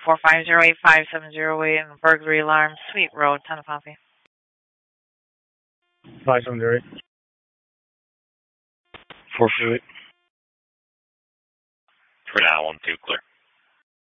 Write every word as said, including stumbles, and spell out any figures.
four five zero eight five seven zero eight and burglary alarm, Suite Road, ton of coffee. five seven zero eight. four two eight. For now, one two, clear.